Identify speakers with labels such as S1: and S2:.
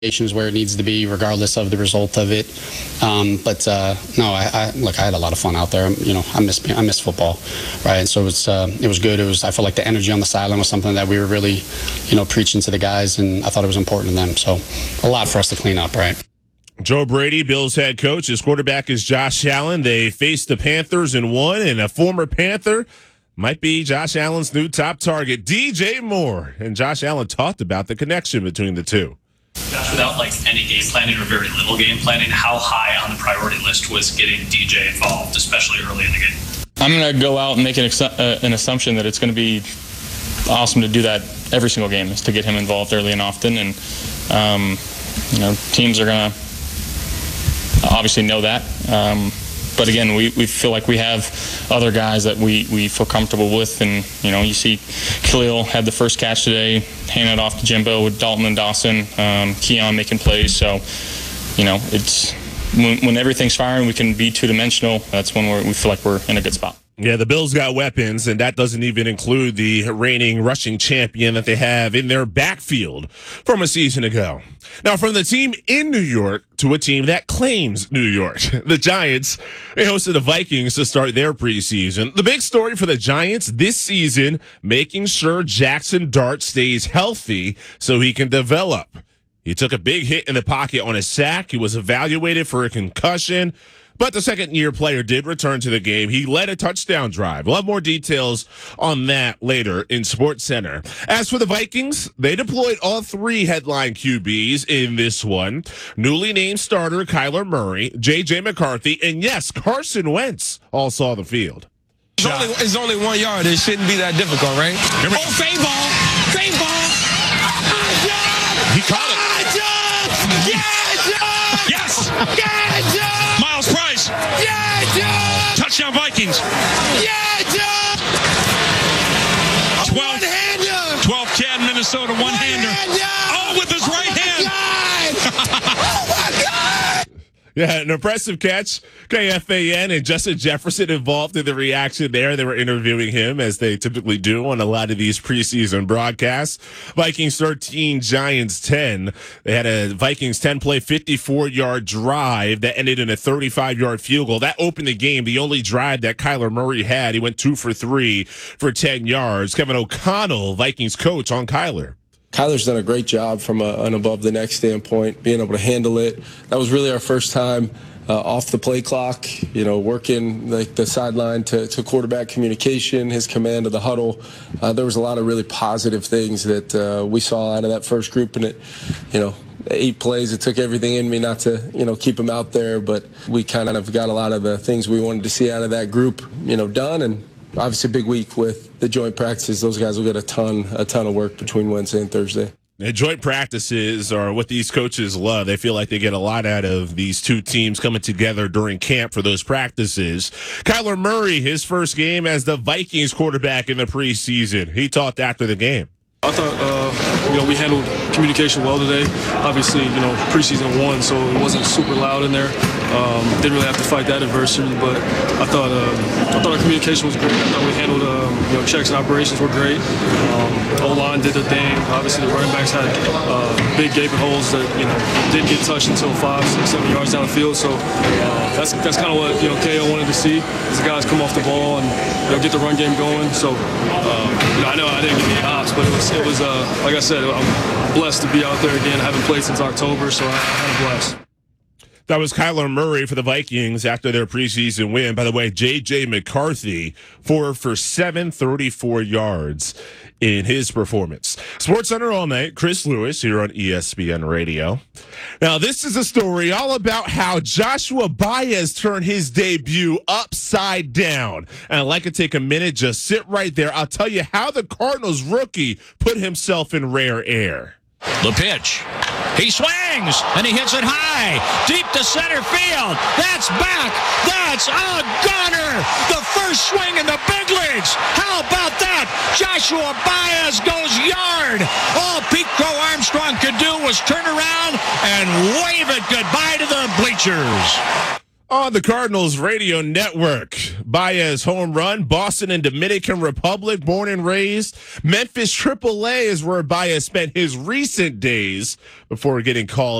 S1: is where it needs to be, regardless of the result of it. No, look, I had a lot of fun out there. I miss football, right? And so it was good. I felt like the energy on the sideline was something that we were really, preaching to the guys, and I thought it was important to them. So a lot for us to clean up, right?
S2: Joe Brady, Bills head coach. His quarterback is Josh Allen. They faced the Panthers and won, and a former Panther might be Josh Allen's new top target. DJ Moore and Josh Allen talked about the connection between the two.
S3: Josh, without any game planning or very little game planning, how high on the priority list was getting DJ involved, especially early in the game?
S4: I'm going to go out and make an assumption that it's going to be awesome to do that every single game, is to get him involved early and often. And, teams are going to obviously know that. But again, we feel like we have other guys that we feel comfortable with. And, you see Khalil had the first catch today, handed it off to Jimbo with Dalton and Dawson, Keon making plays. So, it's when everything's firing, we can be two-dimensional. That's when we feel like we're in a good spot.
S2: Yeah, the Bills got weapons, and that doesn't even include the reigning rushing champion that they have in their backfield from a season ago. Now, from the team in New York to a team that claims New York, the Giants, they hosted the Vikings to start their preseason. The big story for the Giants this season, making sure Jackson Dart stays healthy so he can develop. He took a big hit in the pocket on a sack. He was evaluated for a concussion. But the second-year player did return to the game. He led a touchdown drive. We'll have more details on that later in SportsCenter. As for the Vikings, they deployed all three headline QBs in this one. Newly named starter Kyler Murray, J.J. McCarthy, and yes, Carson Wentz all saw the field.
S5: It's only 1 yard. It shouldn't be that difficult, right?
S6: Fade ball.
S5: He caught it.
S6: Yes. Miles Price. Touchdown Vikings. 12-10 Minnesota one-hander. Oh, with his right hand.
S5: Oh, my God.
S2: Yeah, an impressive catch. KFAN and Justin Jefferson involved in the reaction there. They were interviewing him, as they typically do on a lot of these preseason broadcasts. Vikings 13, Giants 10. They had a Vikings 10-play, 54-yard drive that ended in a 35-yard field goal. That opened the game. The only drive that Kyler Murray had, he went 2 for 3 for 10 yards. Kevin O'Connell, Vikings coach, on Kyler.
S7: Kyler's done a great job from an above-the-neck standpoint, being able to handle it. That was really our first time off the play clock, working the sideline to quarterback communication, his command of the huddle. There was a lot of really positive things that we saw out of that first group, and it, 8 plays, it took everything in me not to, keep him out there, but we kind of got a lot of the things we wanted to see out of that group, done, and obviously a big week with the joint practices. Those guys will get a ton of work between Wednesday and Thursday.
S2: And joint practices are what these coaches love. They feel like they get a lot out of these two teams coming together during camp for those practices. Kyler Murray, his first game as the Vikings quarterback in the preseason. He talked after the game.
S8: I thought, we handled communication well today. Obviously, preseason 1, so it wasn't super loud in there. Didn't really have to fight that adversity, but I thought our communication was great. I thought we handled, checks and operations were great. O-line did the thing. Obviously, the running backs had big gaping holes that, didn't get touched until 5, 6, 7 yards down the field. So that's kind of what, KO wanted to see, is the guys come off the ball and, get the run game going. So, I know I didn't get any ops, but it was like I said, I'm blessed to be out there again. I haven't played since October, so I'm kind of blessed.
S2: That was Kyler Murray for the Vikings after their preseason win. By the way, J.J. McCarthy, 4 for 7, 34 yards in his performance. SportsCenter all night. Chris Lewis here on ESPN Radio. Now, this is a story all about how Joshua Baez turned his debut upside down. And I'd like to take a minute, just sit right there. I'll tell you how the Cardinals rookie put himself in rare air.
S6: The pitch. He swings, and he hits it high, deep to center field. That's back. That's a gunner. The first swing in the big leagues. How about that? Joshua Baez goes yard. All Pete Crow Armstrong could do was turn around and wave it goodbye to the bleachers.
S2: On the Cardinals radio network, Baez home run, Boston and Dominican Republic, born and raised. Memphis AAA is where Baez spent his recent days before getting called